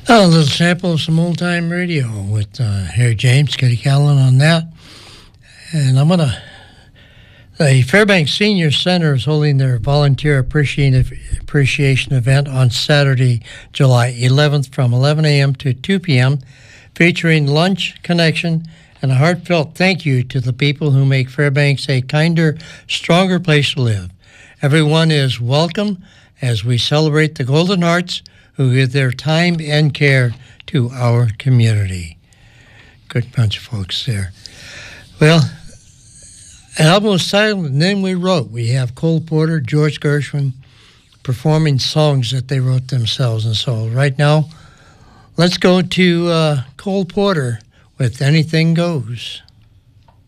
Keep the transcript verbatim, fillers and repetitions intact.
Oh, a little sample of some old-time radio with uh, Harry James, Kitty Callan on that. And I'm going to... The Fairbanks Senior Center is holding their volunteer appreciation appreciation event on Saturday, July eleventh from eleven a.m. to two p.m., featuring lunch, connection, and a heartfelt thank you to the people who make Fairbanks a kinder, stronger place to live. Everyone is welcome as we celebrate the Golden Hearts who give their time and care to our community. Good bunch of folks there. Well, an album was titled and then we wrote. We have Cole Porter, George Gershwin performing songs that they wrote themselves. And so right now, let's go to uh, Cole Porter with Anything Goes.